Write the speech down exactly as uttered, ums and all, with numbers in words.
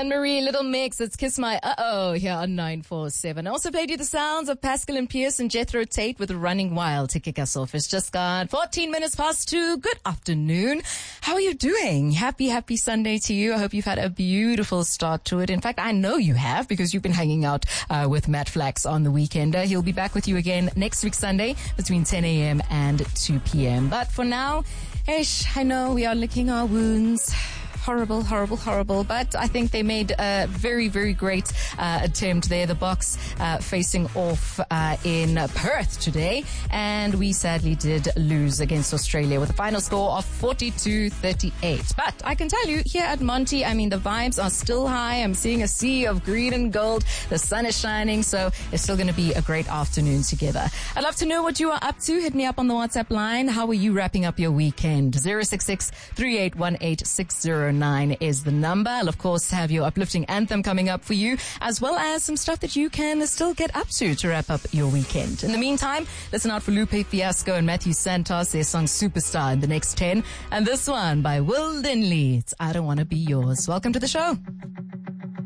Anne-Marie, Little Mix, it's Kiss My Uh-Oh here on nine four seven. I also played you the sounds of Pascal and Pierce and Jethro Tate with Running Wild to kick us off. It's just gone fourteen minutes past two. Good afternoon. How are you doing? Happy, happy Sunday to you. I hope you've had a beautiful start to it. In fact, I know you have because you've been hanging out uh, with Matt Flax on the weekend. Uh, he'll be back with you again next week Sunday between ten a.m. and two p.m. But for now, Ish, I know we are licking our wounds. Horrible, horrible, horrible. But I think they made a very, very great uh, attempt there. The Boks uh, facing off uh, in Perth today. And we sadly did lose against Australia with a final score of forty-two thirty-eight. But I can tell you, here at Monty, I mean, the vibes are still high. I'm seeing a sea of green and gold. The sun is shining. So it's still going to be a great afternoon together. I'd love to know what you are up to. Hit me up on the WhatsApp line. How are you wrapping up your weekend? zero six six, three eight one eight, six zero nine is the number. I'll of course have your uplifting anthem coming up for you, as well as some stuff that you can still get up to to wrap up your weekend. In the meantime, listen out for Lupe Fiasco and Matthew Santos, their song Superstar in the next ten, and this one by Will Dinley, it's I Don't Want to Be Yours. Welcome to the show.